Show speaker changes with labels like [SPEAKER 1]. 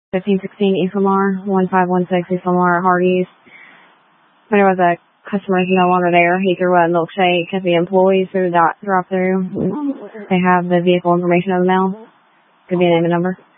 [SPEAKER 1] 1516 East Lamar, 1516 East Lamar at Hardee's. When there was a customer who's no longer there, he threw a milkshake at the employees through the drive-through. They have the vehicle information of the mail. Could be a name and number.